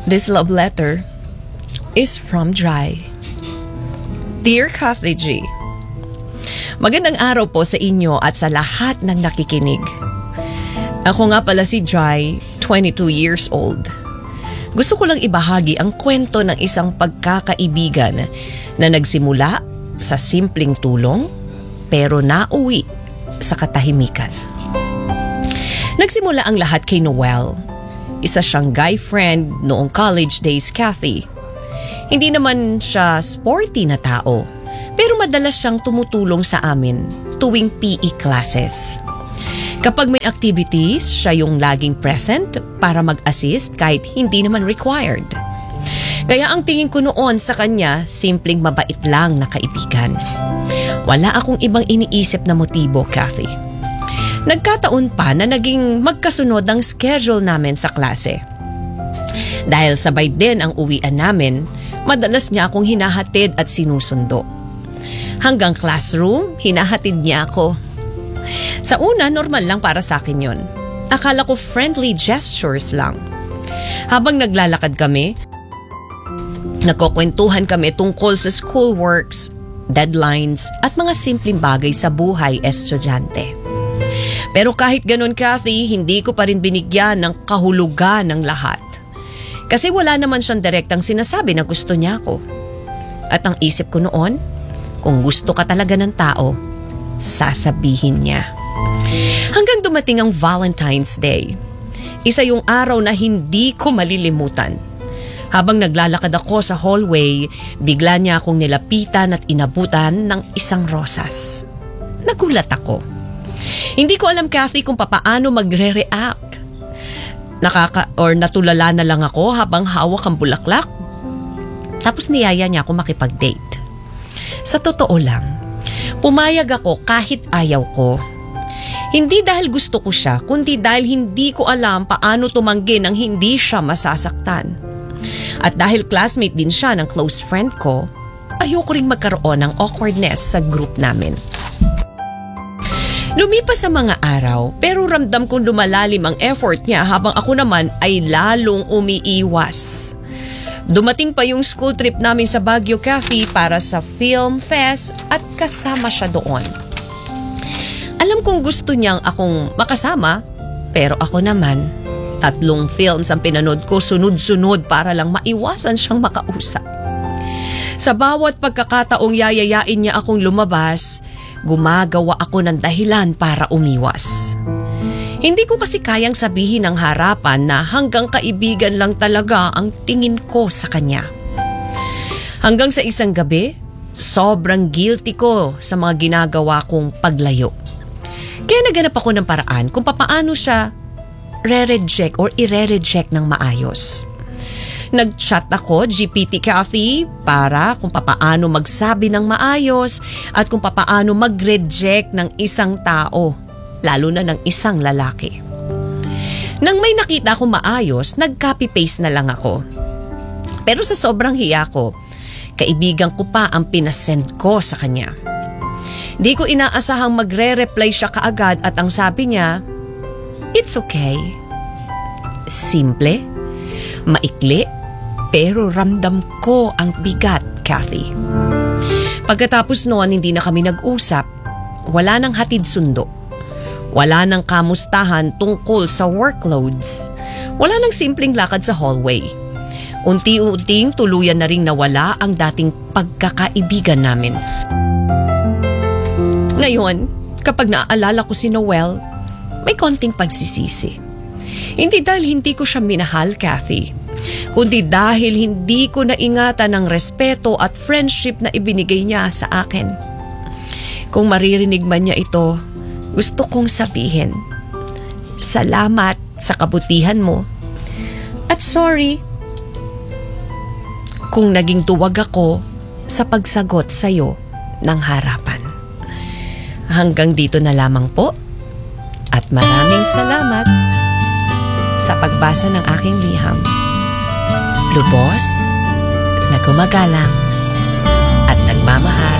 This love letter is from Jai. Dear Kathy G, magandang araw po sa inyo at sa lahat ng nakikinig. Ako nga pala si Jai, 22 years old. Gusto ko lang ibahagi ang kwento ng isang pagkakaibigan na nagsimula sa simpleng tulong pero nauwi sa katahimikan. Nagsimula ang lahat kay Noel. Isa siyang guy friend noong college days, Kathy. Hindi naman siya sporty na tao, pero madalas siyang tumutulong sa amin tuwing PE classes. Kapag may activities, siya yung laging present para mag-assist kahit hindi naman required. Kaya ang tingin ko noon sa kanya, simpleng mabait lang na kaibigan. Wala akong ibang iniisip na motibo, Kathy. Nagkataon pa na naging magkasunod ang schedule namin sa klase. Dahil sabay din ang uwian namin, madalas niya akong hinahatid at sinusundo. Hanggang classroom, hinahatid niya ako. Sa una, normal lang para sa akin yun. Akala ko friendly gestures lang. Habang naglalakad kami, nagkukwentuhan kami tungkol sa schoolworks, deadlines at mga simpleng bagay sa buhay estudyante. Pero kahit ganun, Kathy, hindi ko pa rin binigyan ng kahulugan ng lahat. Kasi wala naman siyang direktang sinasabi na gusto niya ako. At ang isip ko noon, kung gusto ka talaga ng tao, sasabihin niya. Hanggang dumating ang Valentine's Day. Isa yung araw na hindi ko malilimutan. Habang naglalakad ako sa hallway, bigla niya akong nilapitan at inabutan ng isang rosas. Nagulat ako. Hindi ko alam, Kathy, kung papaano magre-react. Natulala na lang ako habang hawak ang bulaklak. Tapos niyaya niya ako makipag-date. Sa totoo lang, pumayag ako kahit ayaw ko. Hindi dahil gusto ko siya, kundi dahil hindi ko alam paano tumanggi nang hindi siya masasaktan. At dahil classmate din siya ng close friend ko, ayoko ring magkaroon ng awkwardness sa group namin. Lumipas sa mga araw, pero ramdam kong lumalalim ang effort niya habang ako naman ay lalong umiiwas. Dumating pa yung school trip namin sa Baguio, Kathy, para sa film fest at kasama siya doon. Alam kong gusto niyang akong makasama, pero ako naman, 3 films ang pinanood ko sunod-sunod para lang maiwasan siyang makausap. Sa bawat pagkakataong yayayain niya akong lumabas, gumagawa ako ng dahilan para umiwas. Hindi ko kasi kayang sabihin ng harapan na hanggang kaibigan lang talaga ang tingin ko sa kanya. Hanggang sa isang gabi, sobrang guilty ko sa mga ginagawa kong paglayo. Kaya naganap ako ng paraan kung papaano siya re-reject or ire-reject ng maayos. Nag-chat ako, GPT Kathy, para kung papaano magsabi ng maayos at kung papaano mag-reject ng isang tao, lalo na ng isang lalaki. Nang may nakita akong maayos, nag-copy-paste na lang ako. Pero sa sobrang hiya ko, kaibigan ko pa ang pinasend ko sa kanya. Di ko inaasahang magre-reply siya kaagad at ang sabi niya, "It's okay." Simple, maikli, pero ramdam ko ang bigat, Kathy. Pagkatapos noon, hindi na kami nag-usap. Wala nang hatid sundo. Wala nang kamustahan tungkol sa workloads. Wala nang simpleng lakad sa hallway. Unti-unting tuluyan na ring nawala ang dating pagkakaibigan namin. Ngayon, kapag naaalala ko si Noel, may konting pagsisisi. Hindi dahil hindi ko siya minahal, Kathy, kundi dahil hindi ko naingatan ang respeto at friendship na ibinigay niya sa akin. Kung maririnig man niya ito, gusto kong sabihin, salamat sa kabutihan mo at sorry kung naging tuwag ako sa pagsagot sa'yo ng harapan. Hanggang dito na lamang po at maraming salamat sa pagbasa ng aking liham. Lubos na gumagalang at nagmamahal.